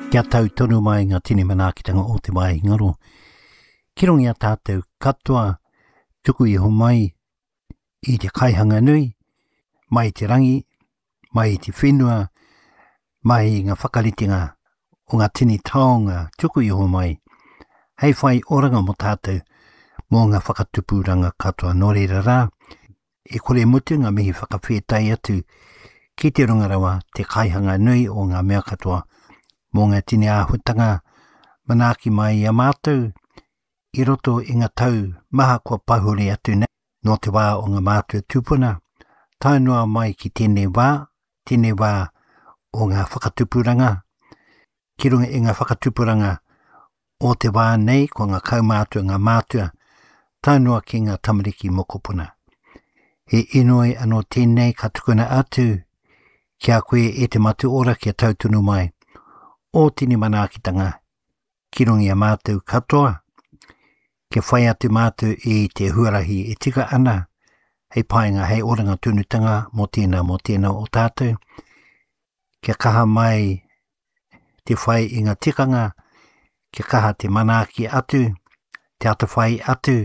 Kia tau tonu mai ngā tini manaakitanga o te mai ngaro. Ki rongi a tātou katoa, tuku iho mai i te kaihanga nui, mai te rangi, mai te whenua, mai ngā whakaritinga o ngā tini taonga tuku iho mai. Hei whai oranga mo tātou mō ngā whakatupuranga katoa norera rā, e kore mutu ngā mihi whakawhetai atu ki te rongarawa te kaihanga nui o ngā mea katoa mō ngā tini āhutanga manaaki mai a mātou i roto i ngā tau maha kua pahuri atu nei no te wā o ngā mātua tūpuna taunua mai ki tēnei wā o ngā whakatupuranga ki runga i ngā whakatupuranga o te wā nei ko ngā kaumātua ngā mātua taunua ki ngā tamariki mokopuna. He inoi anō tēnei ka tukuna atu kia koe e te matu ora kia tautunu mai o tini manaakitanga ki rungi a mātou katoa, ke whai atu mātou i te huarahi e tika ana, hei painga hei oranga tunutanga mō tēnā o tātou, ke kaha mai te whai i ngā tikanga, ke kaha te manaaki atu, te ata whai atu,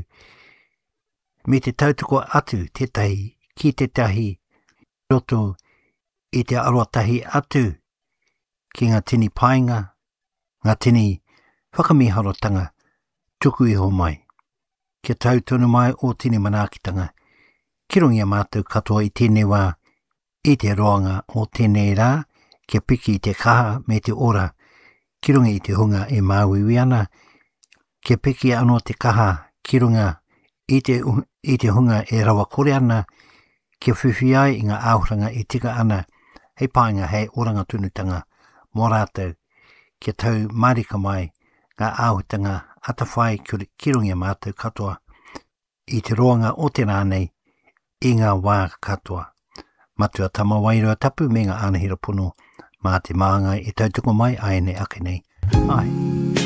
me te tautuko atu te tahi ki te tahi, roto i te aroatahi atu, ki ngā tini painga, ngā tini whakamiharotanga, tuku iho mai. Kia tautonu mai o tini manaakitanga, ki rongi a mātou katoa i tēnei wā, i te roanga o tēnei rā, kia piki i te kaha me te ora, ki rongi i te hunga e māwiwi ana, kia piki anō te kaha, ki runga i te hunga e rawa kore ana, kia whiwhi ai i ngā āhuranga e tika ana, hei painga hei oranga tunutanga, mō rātou, kia tau marika mai ngā āhutanga atawhai ki rungi a mātou katoa i te roanga o te rānei i ngā wā katoa. Matua tama wairua tapu me ngā anahira pono mā te maangai e tautuko mai ai nei ake nei. Ai.